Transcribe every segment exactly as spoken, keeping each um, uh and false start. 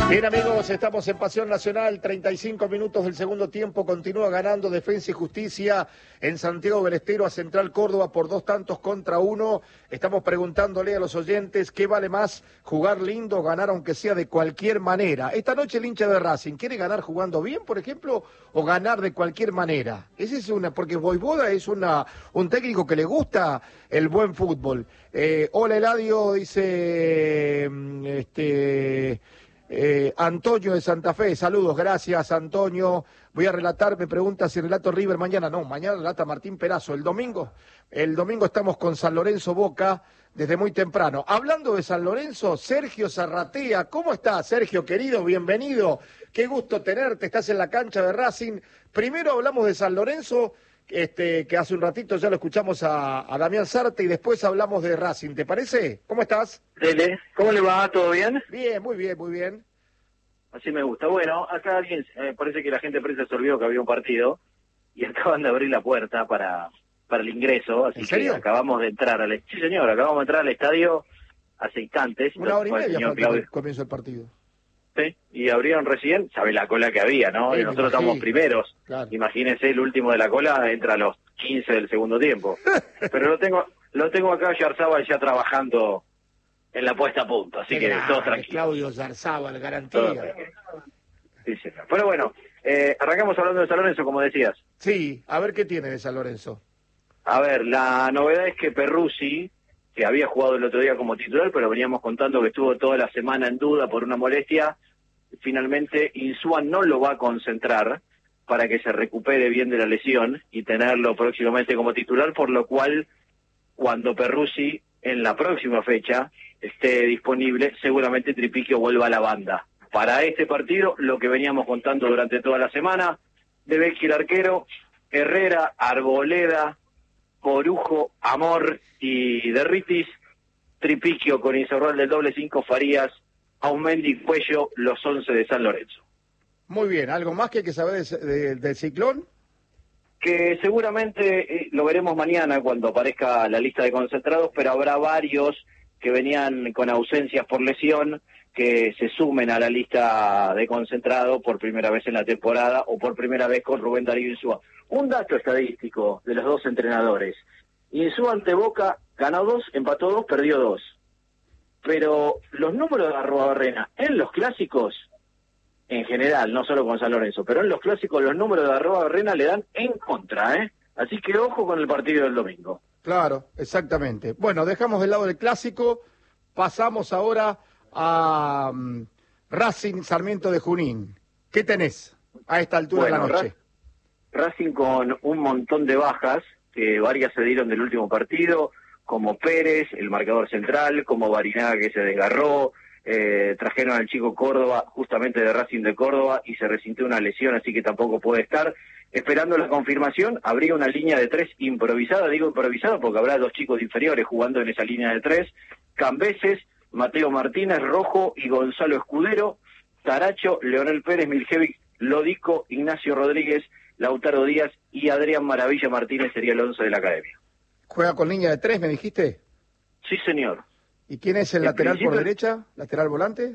Bien, amigos, estamos en Pasión Nacional, treinta y cinco minutos del segundo tiempo, continúa ganando Defensa y Justicia en Santiago del Estero a Central Córdoba por dos tantos contra uno. Estamos preguntándole a los oyentes qué vale más, jugar lindo o ganar aunque sea de cualquier manera. Esta noche el hincha de Racing, ¿quiere ganar jugando bien, por ejemplo, o ganar de cualquier manera? Ese es una, porque Vojvoda es una, un técnico que le gusta el buen fútbol. Eh, hola Eladio, dice este... Eh, Antonio de Santa Fe, saludos, gracias Antonio. Voy a relatar, me pregunta si relato River mañana. No, mañana relata Martín Perazo. El domingo, el domingo estamos con San Lorenzo Boca desde muy temprano. Hablando de San Lorenzo, Sergio Zarratea. ¿Cómo estás, Sergio, querido? Bienvenido. Qué gusto tenerte, estás en la cancha de Racing. Primero hablamos de San Lorenzo, este, que hace un ratito ya lo escuchamos a, a Damián Sarte, y después hablamos de Racing. ¿Te parece? ¿Cómo estás? Dele, ¿cómo le va? ¿Todo bien? Bien, muy bien, muy bien. Así me gusta. Bueno, acá alguien, eh, parece que la gente de prensa se olvidó que había un partido y acaban de abrir la puerta para para el ingreso, así ¿En serio? que acabamos de entrar al sí señor, acabamos de entrar al estadio hace instantes. Una hora y Bueno, media señor falta Claudio. el comienzo del partido. Sí, y abrieron recién, sabe la cola que había, ¿no? Sí, y nosotros me imagino. estamos primeros. Claro. Imagínense, el último de la cola entra a los quince del segundo tiempo. Pero lo tengo lo tengo acá Yarzábal ya trabajando en la puesta a punto, así Qué que grande, todos tranquilos. Claudio Yarzábal, Todos garantía. tranquilos. Sí, señor. Pero bueno, eh, arrancamos hablando de San Lorenzo, como decías. Sí, a ver qué tiene de San Lorenzo. A ver, la novedad es que Perruzzi, que había jugado el otro día como titular, pero veníamos contando que estuvo toda la semana en duda por una molestia, finalmente Insúa no lo va a concentrar para que se recupere bien de la lesión y tenerlo próximamente como titular, por lo cual cuando Perruzzi en la próxima fecha esté disponible, seguramente Tripiquio vuelva a la banda. Para este partido, lo que veníamos contando durante toda la semana, de Becchi el arquero, Herrera, Arboleda, Corujo, Amor y Derritis, Tripiquio con Insaurral del doble cinco, Farías, Aumendi y Cuello, los once de San Lorenzo. Muy bien, ¿algo más que hay que saber de- de- del Ciclón? Que seguramente eh, lo veremos mañana cuando aparezca la lista de concentrados, pero habrá varios que venían con ausencias por lesión que se sumen a la lista de concentrados por primera vez en la temporada o por primera vez con Rubén Darío Insúa. Un dato estadístico de los dos entrenadores. Insúa ante Boca ganó dos, empató dos, perdió dos. Pero los números de Arruabarrena en los clásicos, en general, no solo con San Lorenzo, pero en los clásicos los números de Arruabarrena le dan en contra, ¿eh? Así que ojo con el partido del domingo. Claro, exactamente. Bueno, dejamos de lado el clásico, pasamos ahora a um, Racing Sarmiento de Junín. ¿Qué tenés a esta altura Bueno, de la noche? Racing con un montón de bajas, que varias se dieron del último partido, como Pérez, el marcador central, como Barinaga que se desgarró, eh, trajeron al chico Córdoba, justamente de Racing de Córdoba, y se resintió una lesión, así que tampoco puede estar. Esperando la confirmación, habría una línea de tres improvisada, digo improvisada porque habrá dos chicos inferiores jugando en esa línea de tres, Cambeses, Mateo Martínez, Rojo y Gonzalo Escudero, Taracho, Leonel Pérez, Miljevic, Lodico, Ignacio Rodríguez, Lautaro Díaz y Adrián Maravilla Martínez sería el once de la academia. ¿Juega con línea de tres, me dijiste? Sí, señor. ¿Y quién es el En lateral por principio- derecha? ¿Lateral volante?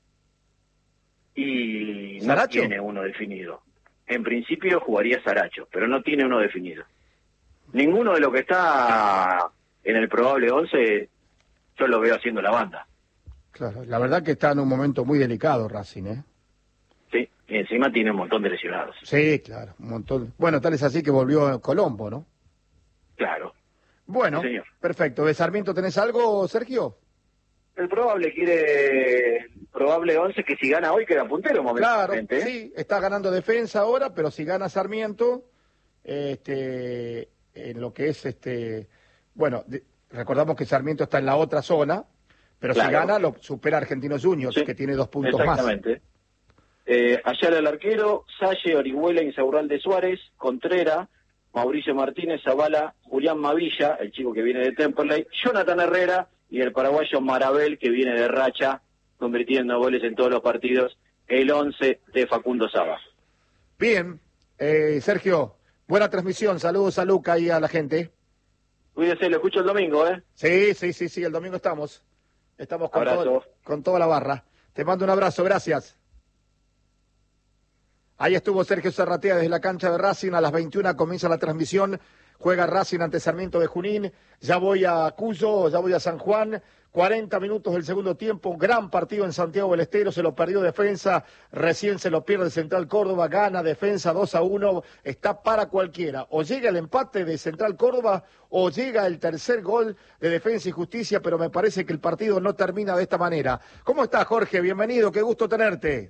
Y no ¿Saracho? tiene uno definido. En principio jugaría Saracho, pero no tiene uno definido. Ninguno de los que está en el probable once, yo lo veo haciendo la banda. Claro, la verdad que está en un momento muy delicado Racing, ¿eh? Sí, y encima tiene un montón de lesionados. Sí, claro, un montón. Bueno, tal es así que volvió Colombo, ¿no? Claro. Bueno, Sí, señor. perfecto. ¿De Sarmiento tenés algo, Sergio? El probable quiere, el probable once que si gana hoy queda puntero Claro, momentáneamente. ¿eh? sí, está ganando defensa ahora, pero si gana Sarmiento, este, en lo que es, este, bueno, de- recordamos que Sarmiento está en la otra zona, pero Claro. si gana lo supera Argentinos Juniors, Sí, que tiene dos puntos más. exactamente. Eh, Ayala el arquero, Salle, Orihuela, Insaurral de Suárez, Contrera, Mauricio Martínez, Zavala, Julián Mavilla, el chico que viene de Temperley, Jonathan Herrera y el paraguayo Marabel, que viene de racha, convirtiendo goles en todos los partidos, el once de Facundo Saba. Bien, eh, Sergio, buena transmisión, saludos a Luca y a la gente. Cuídese, lo escucho el domingo, ¿eh? Sí, sí, sí, sí, el domingo estamos. Estamos con, Abrazo. todo- con toda la barra. Te mando un abrazo, gracias. Ahí estuvo Sergio Zarratea desde la cancha de Racing. A las veintiuna comienza la transmisión. Juega Racing ante Sarmiento de Junín. Ya voy a Cuyo, ya voy a San Juan. cuarenta minutos del segundo tiempo. Un gran partido en Santiago del Estero. Se lo perdió Defensa. Recién se lo pierde Central Córdoba. Gana Defensa dos a uno. Está para cualquiera. O llega el empate de Central Córdoba o llega el tercer gol de Defensa y Justicia. Pero me parece que el partido no termina de esta manera. ¿Cómo estás, Jorge? Bienvenido. Qué gusto tenerte.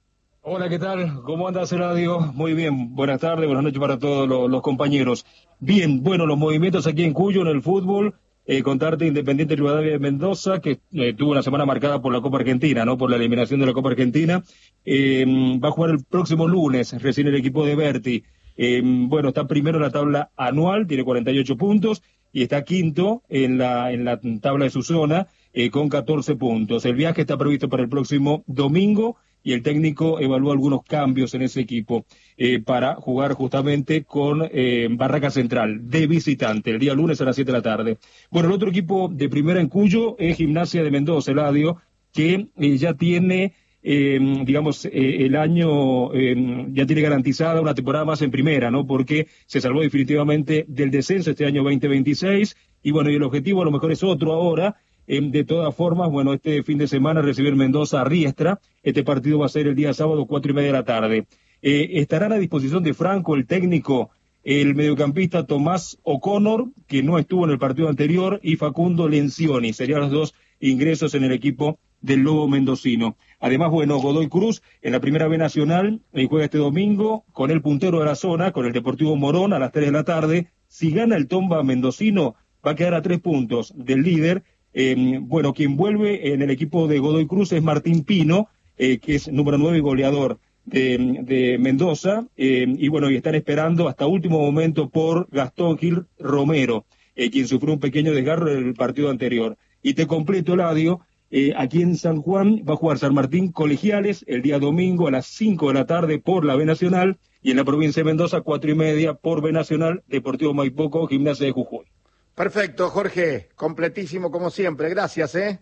Hola, ¿qué tal? ¿Cómo andas, Eladio? Muy bien, buenas tardes, buenas noches para todos los, los compañeros. Bien, bueno, los movimientos aquí en Cuyo, en el fútbol, eh, contarte Independiente Rivadavia de Mendoza, que eh, tuvo una semana marcada por la Copa Argentina, ¿no? Por la eliminación de la Copa Argentina. Eh, va a jugar el próximo lunes, recién el equipo de Berti. Eh, bueno, está primero en la tabla anual, tiene cuarenta y ocho puntos, y está quinto en la, en la tabla de su zona, eh, con catorce puntos. El viaje está previsto para el próximo domingo, y el técnico evaluó algunos cambios en ese equipo eh, para jugar justamente con eh, Barraca Central, de visitante, el día lunes a las siete de la tarde. Bueno, el otro equipo de primera en Cuyo es Gimnasia de Mendoza, Eladio, que eh, ya tiene, eh, digamos, eh, el año, eh, ya tiene garantizada una temporada más en primera, ¿no? Porque se salvó definitivamente del descenso este año veinte veintiséis, y bueno, y el objetivo a lo mejor es otro ahora. De todas formas, bueno, este fin de semana recibir Mendoza a Riestra. Este partido va a ser el día sábado, cuatro y media de la tarde. Eh, estarán a disposición de Franco, el técnico, el mediocampista Tomás O'Connor, que no estuvo en el partido anterior, y Facundo Lencioni. Serían los dos ingresos en el equipo del Lobo mendocino. Además, bueno, Godoy Cruz en la Primera B Nacional eh, juega este domingo con el puntero de la zona, con el Deportivo Morón, a las tres de la tarde. Si gana el Tomba mendocino, va a quedar a tres puntos del líder. Eh, bueno, quien vuelve en el equipo de Godoy Cruz es Martín Pino, eh, que es número nueve y goleador de, de Mendoza, eh, y bueno, y están esperando hasta último momento por Gastón Gil Romero, eh, quien sufrió un pequeño desgarro en el partido anterior. Y te completo, Eladio, eh, aquí en San Juan va a jugar San Martín Colegiales el día domingo a las cinco de la tarde por la B Nacional, y en la provincia de Mendoza, cuatro y media por B Nacional, Deportivo Maipoco, Gimnasia de Jujuy. Perfecto, Jorge, completísimo como siempre, gracias, ¿eh?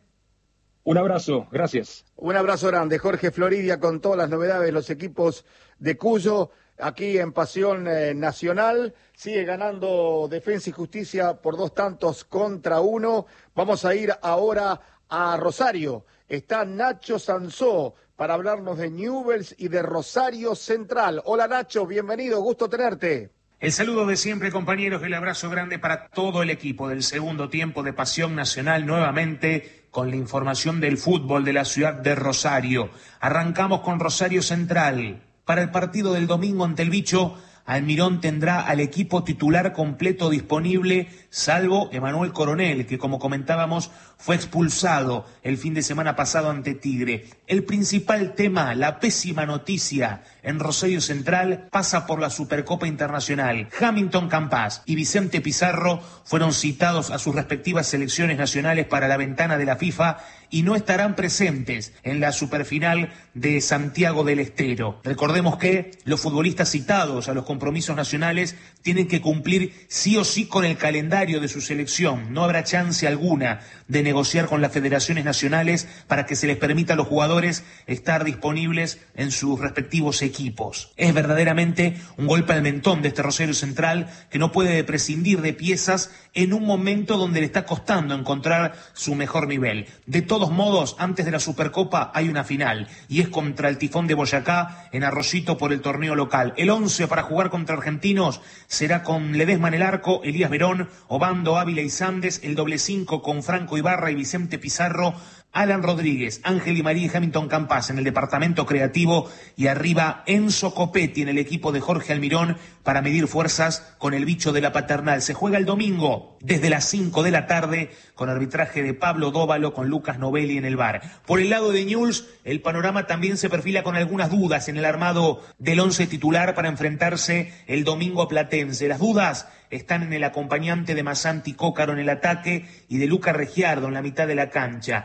Un abrazo, gracias. Un abrazo grande, Jorge Floridia, con todas las novedades de los equipos de Cuyo, aquí en Pasión eh, Nacional. Sigue ganando Defensa y Justicia por dos tantos contra uno. Vamos a ir ahora a Rosario. Está Nacho Sansó para hablarnos de Newell's y de Rosario Central. Hola, Nacho, bienvenido, gusto tenerte. El saludo de siempre, compañeros, el abrazo grande para todo el equipo del segundo tiempo de Pasión Nacional, nuevamente con la información del fútbol de la ciudad de Rosario. Arrancamos con Rosario Central. Para el partido del domingo ante el Bicho, Almirón tendrá al equipo titular completo disponible, salvo Emanuel Coronel, que como comentábamos fue expulsado el fin de semana pasado ante Tigre. El principal tema, la pésima noticia en Rosario Central, pasa por la Supercopa Internacional. Hamilton Campas y Vicente Pizarro fueron citados a sus respectivas selecciones nacionales para la ventana de la FIFA y no estarán presentes en la superfinal de Santiago del Estero. Recordemos que los futbolistas citados a los compromisos nacionales tienen que cumplir sí o sí con el calendario de su selección. No habrá chance alguna de negociar con las federaciones nacionales para que se les permita a los jugadores estar disponibles en sus respectivos equipos. Es verdaderamente un golpe al mentón de este Rosario Central, que no puede prescindir de piezas en un momento donde le está costando encontrar su mejor nivel. De todos modos, antes de la Supercopa hay una final, y es contra el Tifón de Boyacá en Arroyito por el torneo local. El once para jugar contra argentinos será con Ledesma en el arco, Elías Verón, Obando, Ávila y Sandes, el doble cinco con Franco Ibarra y Vicente Pizarro, Alan Rodríguez, Ángel y María y Hamilton Campas en el departamento creativo, y arriba Enzo Copetti en el equipo de Jorge Almirón para medir fuerzas con el Bicho de la Paternal. Se juega el domingo desde las cinco de la tarde con arbitraje de Pablo Dóvalo, con Lucas Novelli en el V A R. Por el lado de Newell's, el panorama también se perfila con algunas dudas en el armado del once titular para enfrentarse el domingo a Platense. Las dudas están en el acompañante de Masanti Cócaro en el ataque y de Luca Regiardo en la mitad de la cancha. Una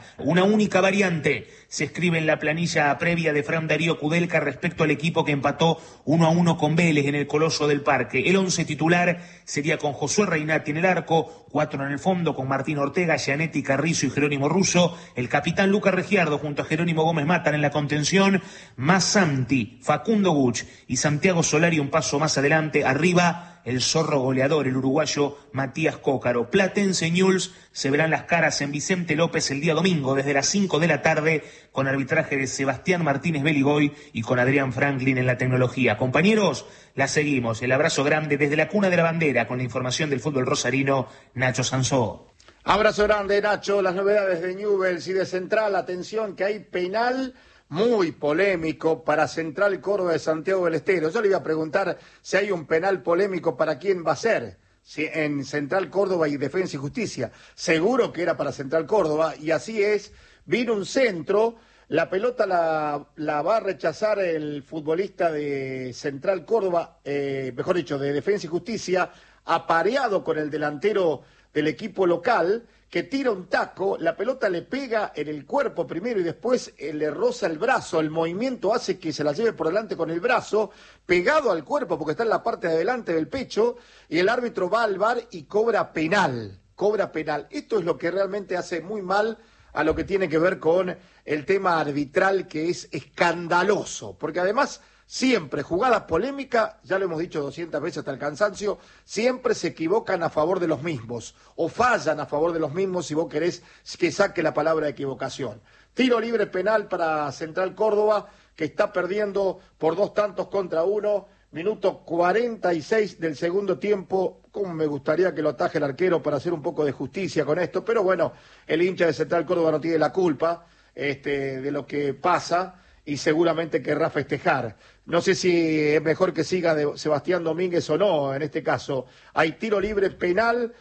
una única variante. Se escribe en la planilla previa de Fran Darío Kudelka respecto al equipo que empató uno a uno con Vélez en el Coloso del Parque. El once titular sería con Josué Reinati en el arco, cuatro en el fondo con Martín Ortega, Gianetti, Carrizo y Jerónimo Russo, el capitán Lucas Regiardo junto a Jerónimo Gómez Matan en la contención, más Santi, Facundo Guch y Santiago Solari un paso más adelante, arriba el zorro goleador, el uruguayo Matías Cócaro. Platense Newell's se verán las caras en Vicente López el día domingo desde las cinco de la tarde con arbitraje de Sebastián Martínez Beligoy y con Adrián Franklin en la tecnología. Compañeros, la seguimos. El abrazo grande desde la cuna de la bandera con la información del fútbol rosarino, Nacho Sansó. Abrazo grande, Nacho. Las novedades de Newell's y de Central. Atención que hay penal muy polémico para Central Córdoba de Santiago del Estero. Yo le iba a preguntar si hay un penal polémico para quién va a ser, si en Central Córdoba y Defensa y Justicia. Seguro que era para Central Córdoba, y así es. Vino un centro, la pelota la, la va a rechazar el futbolista de Central Córdoba, eh, mejor dicho, de Defensa y Justicia, apareado con el delantero del equipo local, que tira un taco, la pelota le pega en el cuerpo primero y después eh, le roza el brazo, el movimiento hace que se la lleve por delante con el brazo, pegado al cuerpo porque está en la parte de adelante del pecho, y el árbitro va al V A R y cobra penal, cobra penal. Esto es lo que realmente hace muy mal a lo que tiene que ver con el tema arbitral, que es escandaloso, porque además siempre, jugadas polémicas, ya lo hemos dicho doscientas veces hasta el cansancio, siempre se equivocan a favor de los mismos, o fallan a favor de los mismos, si vos querés que saque la palabra equivocación. Tiro libre penal para Central Córdoba, que está perdiendo por dos tantos contra uno, minuto cuarenta y seis del segundo tiempo. Como me gustaría que lo ataje el arquero para hacer un poco de justicia con esto, pero bueno, el hincha de Central Córdoba no tiene la culpa este, de lo que pasa, y seguramente querrá festejar. No sé si es mejor que siga de Sebastián Domínguez o no, en este caso. Hay tiro libre penal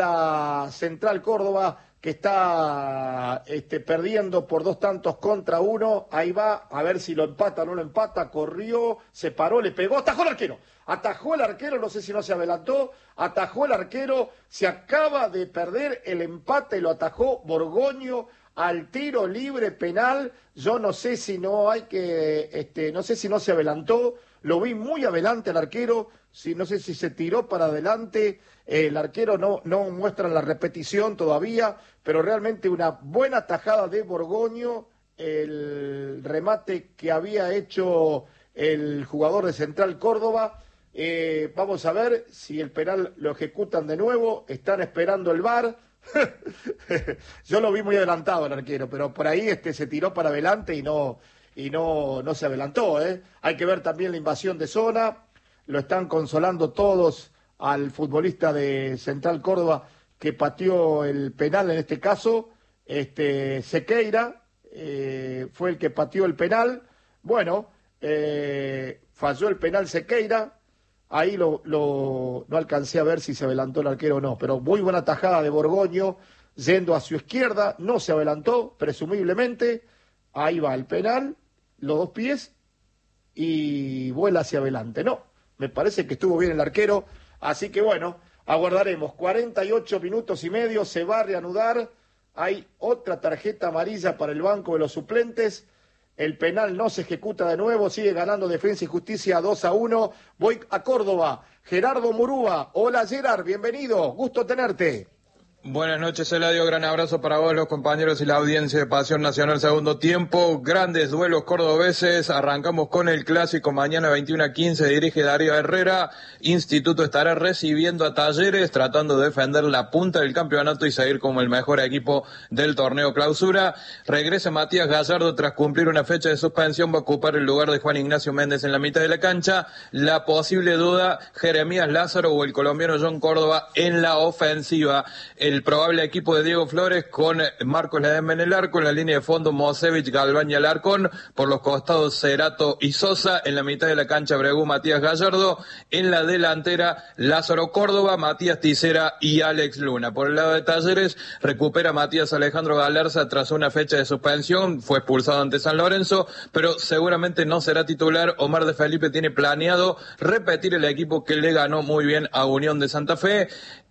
para Central Córdoba, que está este, perdiendo por dos tantos contra uno. Ahí va, a ver si lo empata o no lo empata. Corrió, se paró, le pegó, atajó el arquero. Atajó el arquero, no sé si no se adelantó. Atajó el arquero, se acaba de perder el empate, lo atajó Borgoño al tiro libre penal. Yo no sé si no hay que, este, no sé si no se adelantó, lo vi muy adelante el arquero, si, no sé si se tiró para adelante, eh, el arquero no, no muestra la repetición todavía, pero realmente una buena tajada de Borgoño, el remate que había hecho el jugador de Central Córdoba. Eh, vamos a ver si el penal lo ejecutan de nuevo, están esperando el V A R. Yo lo vi muy adelantado el arquero, pero por ahí este se tiró para adelante y no y no no se adelantó, ¿eh? Hay que ver también la invasión de zona. Lo están consolando todos al futbolista de Central Córdoba que pateó el penal en este caso, este Sequeira eh, fue el que pateó el penal. Bueno, eh, falló el penal Sequeira. Ahí lo, lo, no alcancé a ver si se adelantó el arquero o no, pero muy buena tajada de Borgoño, yendo a su izquierda, no se adelantó, presumiblemente, ahí va el penal, los dos pies, y vuela hacia adelante. No, me parece que estuvo bien el arquero, así que bueno, aguardaremos. cuarenta y ocho minutos y medio, se va a reanudar, hay otra tarjeta amarilla para el banco de los suplentes. El penal no se ejecuta de nuevo, sigue ganando Defensa y Justicia dos a uno. Voy a Córdoba. Gerardo Murúa. Hola Gerard, bienvenido. Gusto tenerte. Buenas noches, Eladio. Gran abrazo para vos, los compañeros y la audiencia de Pasión Nacional Segundo Tiempo. Grandes duelos cordobeses. Arrancamos con el clásico. Mañana veintiuno a quince dirige Darío Herrera. Instituto estará recibiendo a Talleres, tratando de defender la punta del campeonato y seguir como el mejor equipo del torneo clausura. Regresa Matías Gallardo tras cumplir una fecha de suspensión. Va a ocupar el lugar de Juan Ignacio Méndez en la mitad de la cancha. La posible duda, Jeremías Lázaro o el colombiano John Córdoba en la ofensiva. El probable equipo de Diego Flores con Marcos Ledesma en el arco, en la línea de fondo Mosevich, Galván y Alarcón, por los costados Cerato y Sosa, en la mitad de la cancha Bregú, Matías Gallardo, en la delantera Lázaro Córdoba, Matías Ticera y Alex Luna. Por el lado de Talleres recupera Matías Alejandro Galarza tras una fecha de suspensión, fue expulsado ante San Lorenzo, pero seguramente no será titular. Omar de Felipe tiene planeado repetir el equipo que le ganó muy bien a Unión de Santa Fe.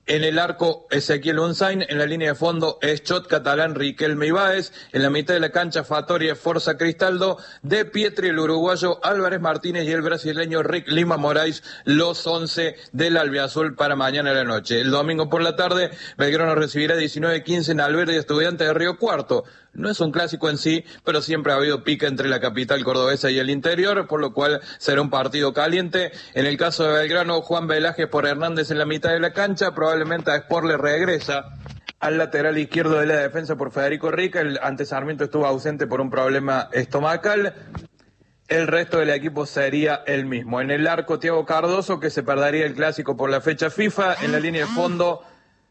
En el arco, Ezequiel Unzain. En la línea de fondo, Eschot, Catalán, Riquelme y Báez. En la mitad de la cancha, Fattori, Forza Cristaldo. De Pietri, el uruguayo Álvarez Martínez y el brasileño Rick Lima Moraes. Los once del albiazul para mañana a la noche. El domingo por la tarde, Belgrano recibirá diecinueve quince en Alberdi, Estudiantes de Río Cuarto. No es un clásico en sí, pero siempre ha habido pica entre la capital cordobesa y el interior, por lo cual será un partido caliente. En el caso de Belgrano, Juan Velázquez por Hernández en la mitad de la cancha, probablemente a Sport le regresa al lateral izquierdo de la defensa por Federico Rica. El ante Sarmiento estuvo ausente por un problema estomacal. El resto del equipo sería el mismo. En el arco, Thiago Cardoso, que se perdería el clásico por la fecha FIFA. En la línea de fondo...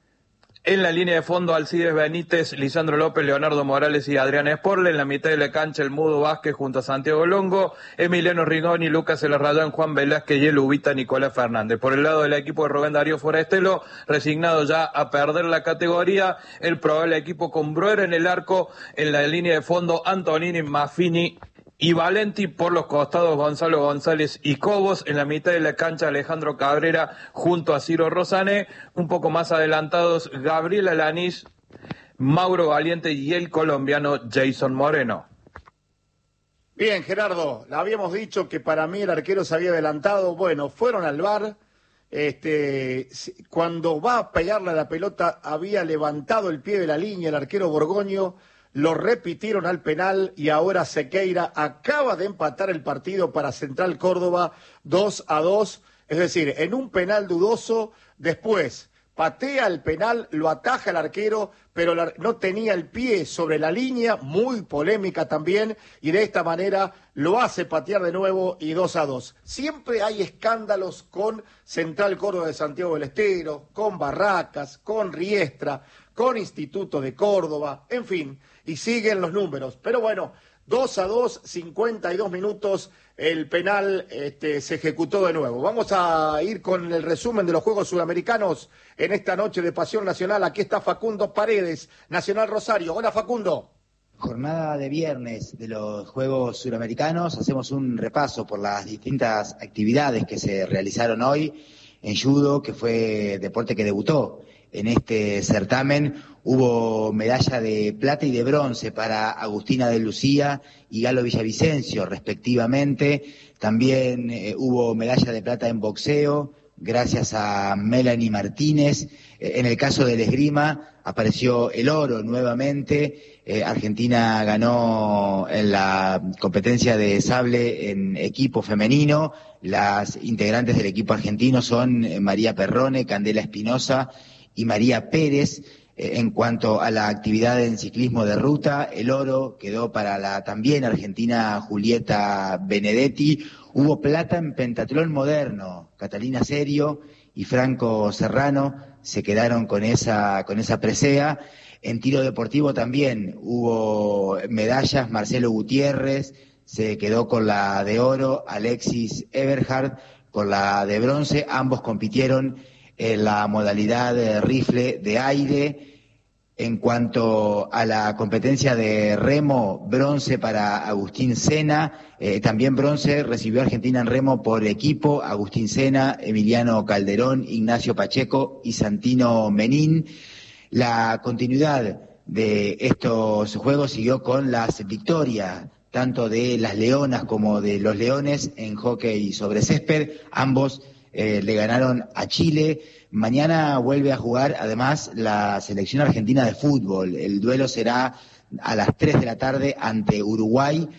En la línea de fondo, Alcides Benítez, Lisandro López, Leonardo Morales y Adrián Esporle. En la mitad de la cancha, el Mudo Vázquez junto a Santiago Longo, Emiliano Rigoni, Lucas Elarrayán, Juan Velázquez y el Ubita Nicolás Fernández. Por el lado del equipo de Rubén Darío Forestelo, resignado ya a perder la categoría, el probable equipo con Bruera en el arco. En la línea de fondo, Antonini, Maffini y Valenti. Por los costados, Gonzalo González y Cobos. En la mitad de la cancha, Alejandro Cabrera junto a Ciro Rosané. Un poco más adelantados, Gabriel Alanís, Mauro Valiente y el colombiano Jason Moreno. Bien, Gerardo, habíamos dicho que para mí el arquero se había adelantado. Bueno, fueron al V A R. Este, cuando va a pegarle a la pelota, había levantado el pie de la línea el arquero Borgoño. Lo repitieron al penal y ahora Sequeira acaba de empatar el partido para Central Córdoba dos a dos. Es decir, en un penal dudoso, después patea el penal, lo ataja el arquero, pero no tenía el pie sobre la línea, muy polémica también, y de esta manera lo hace patear de nuevo y dos a dos. Siempre hay escándalos con Central Córdoba de Santiago del Estero, con Barracas, con Riestra, con Instituto de Córdoba, en fin, y siguen los números. Pero bueno, dos a dos, cincuenta y dos minutos, el penal este, se ejecutó de nuevo. Vamos a ir con el resumen de los Juegos Sudamericanos en esta noche de Pasión Nacional. Aquí está Facundo Paredes, Nacional Rosario. Hola, Facundo. Jornada de viernes de los Juegos Suramericanos. Hacemos un repaso por las distintas actividades que se realizaron hoy en judo, que fue deporte que debutó en este certamen. Hubo medalla de plata y de bronce para Agustina de Lucía y Galo Villavicencio, respectivamente. También eh, hubo medalla de plata en boxeo, gracias a Melanie Martínez. Eh, en el caso del esgrima, apareció el oro nuevamente. Eh, Argentina ganó en la competencia de sable en equipo femenino. Las integrantes del equipo argentino son eh, María Perrone, Candela Espinosa y María Pérez. En cuanto a la actividad en ciclismo de ruta, el oro quedó para la también argentina Julieta Benedetti. Hubo plata en pentatlón moderno. Catalina Serio y Franco Serrano se quedaron con esa, con esa presea. En tiro deportivo también hubo medallas. Marcelo Gutiérrez se quedó con la de oro, Alexis Eberhard con la de bronce. Ambos compitieron en la modalidad de rifle de aire. En cuanto a la competencia de remo, bronce para Agustín Sena, eh, también bronce recibió Argentina en remo por equipo, Agustín Sena, Emiliano Calderón, Ignacio Pacheco y Santino Menín. La continuidad de estos juegos siguió con las victorias, tanto de las leonas como de los leones en hockey sobre césped. Ambos eh, le ganaron a Chile. Mañana vuelve a jugar, además, la selección argentina de fútbol. El duelo será a las tres de la tarde ante Uruguay.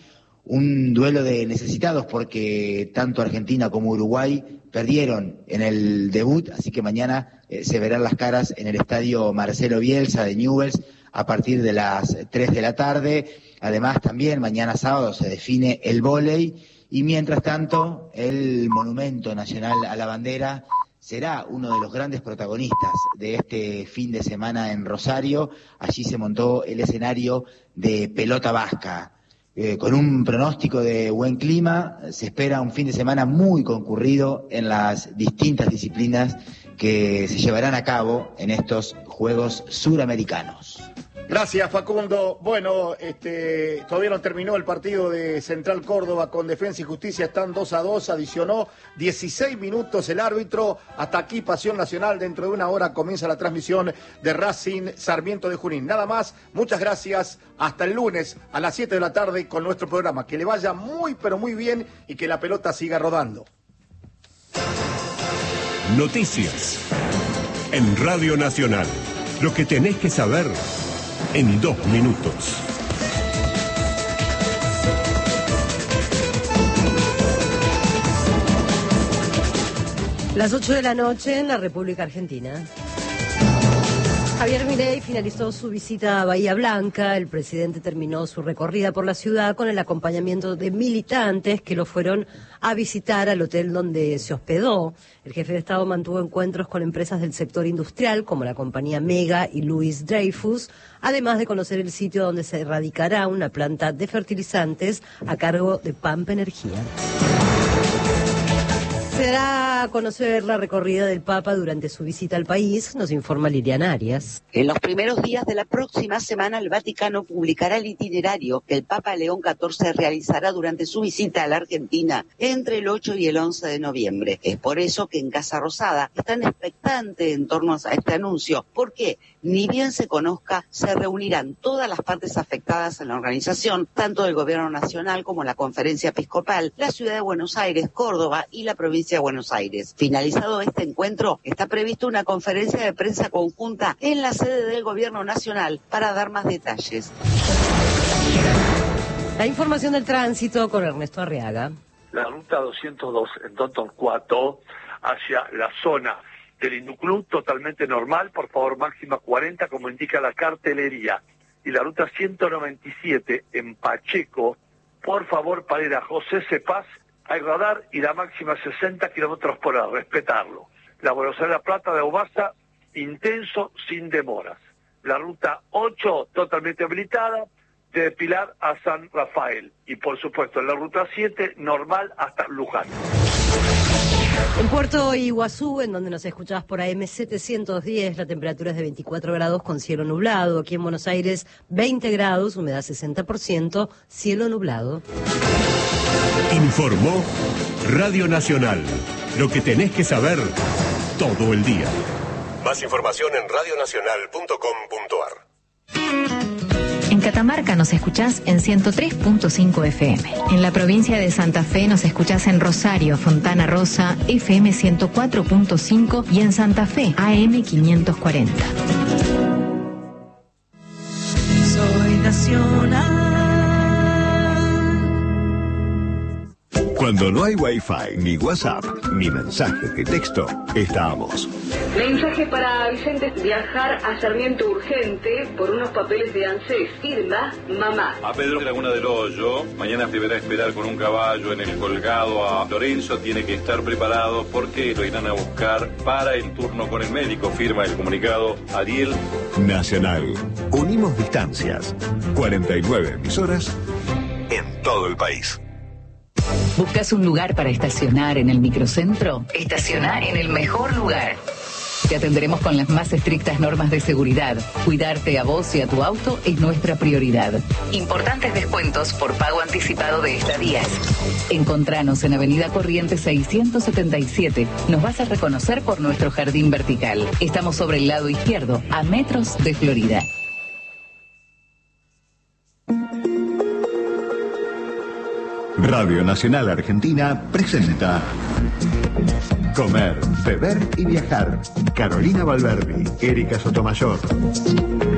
Un duelo de necesitados porque tanto Argentina como Uruguay perdieron en el debut, así que mañana eh, se verán las caras en el estadio Marcelo Bielsa de Newell's a partir de las tres de la tarde. Además, también mañana sábado se define el vóley y mientras tanto el Monumento Nacional a la Bandera será uno de los grandes protagonistas de este fin de semana en Rosario. Allí se montó el escenario de pelota vasca. Eh, con un pronóstico de buen clima, se espera un fin de semana muy concurrido en las distintas disciplinas que se llevarán a cabo en estos Juegos Suramericanos. Gracias, Facundo. Bueno, este, todavía no terminó el partido de Central Córdoba con Defensa y Justicia. Están dos a dos, adicionó dieciséis minutos el árbitro. Hasta aquí, Pasión Nacional. Dentro de una hora comienza la transmisión de Racing Sarmiento de Junín. Nada más, muchas gracias. Hasta el lunes a las siete de la tarde con nuestro programa. Que le vaya muy, pero muy bien y que la pelota siga rodando. Noticias en Radio Nacional. Lo que tenés que saber en dos minutos. Las ocho de la noche en la República Argentina. Javier Milei finalizó su visita a Bahía Blanca. El presidente terminó su recorrida por la ciudad con el acompañamiento de militantes que lo fueron a visitar al hotel donde se hospedó. El jefe de Estado mantuvo encuentros con empresas del sector industrial como la compañía Mega y Louis Dreyfus, además de conocer el sitio donde se radicará una planta de fertilizantes a cargo de Pampa Energía. Se dará a conocer la recorrida del Papa durante su visita al país, nos informa Liliana Arias. En los primeros días de la próxima semana, el Vaticano publicará el itinerario que el Papa León catorce realizará durante su visita a la Argentina entre el ocho y el once de noviembre. Es por eso que en Casa Rosada están expectantes en torno a este anuncio, porque ni bien se conozca, se reunirán todas las partes afectadas en la organización, tanto del Gobierno Nacional como la Conferencia Episcopal, la Ciudad de Buenos Aires, Córdoba y la provincia de Buenos Aires. Finalizado este encuentro, está prevista una conferencia de prensa conjunta en la sede del Gobierno Nacional para dar más detalles. La información del tránsito con Ernesto Arriaga. La ruta doscientos dos en Don Torcuato hacia la zona del Induclub totalmente normal, por favor máxima cuarenta como indica la cartelería. Y la ruta ciento noventa y siete en Pacheco, por favor para ir a José Cepaz, hay radar y la máxima sesenta kilómetros por hora, respetarlo. La Buenos Aires La Plata de Aubasa, intenso, sin demoras. La ruta ocho, totalmente habilitada, de Pilar a San Rafael. Y por supuesto, la ruta siete, normal hasta Luján. En Puerto Iguazú, en donde nos escuchabas por A M setecientos diez, la temperatura es de veinticuatro grados con cielo nublado. Aquí en Buenos Aires, veinte grados, humedad sesenta por ciento, cielo nublado. Informó Radio Nacional. Lo que tenés que saber todo el día. Más información en radio nacional punto com punto a r. En Catamarca nos escuchás en ciento tres punto cinco F M. En la provincia de Santa Fe nos escuchás en Rosario, Fontana Rosa, F M ciento cuatro punto cinco y en Santa Fe, A M quinientos cuarenta. Soy nacional. Cuando no hay Wi-Fi, ni WhatsApp, ni mensajes de texto, estamos. Mensaje para Vicente: viajar a Sarmiento urgente por unos papeles de ANSES. Firma mamá. A Pedro Laguna del Hoyo, mañana deberá esperar con un caballo en el colgado a Lorenzo, tiene que estar preparado porque lo irán a buscar para el turno con el médico. Firma el comunicado Ariel. Nacional. Unimos distancias. cuarenta y nueve emisoras en todo el país. ¿Buscas un lugar para estacionar en el microcentro? Estaciona en el mejor lugar. Te atenderemos con las más estrictas normas de seguridad. Cuidarte a vos y a tu auto es nuestra prioridad. Importantes descuentos por pago anticipado de estadías. Encontranos en Avenida Corrientes seiscientos setenta y siete. Nos vas a reconocer por nuestro jardín vertical. Estamos sobre el lado izquierdo, a metros de Florida. Radio Nacional Argentina presenta Comer, Beber y Viajar. Carolina Valverdi, Erika Sotomayor.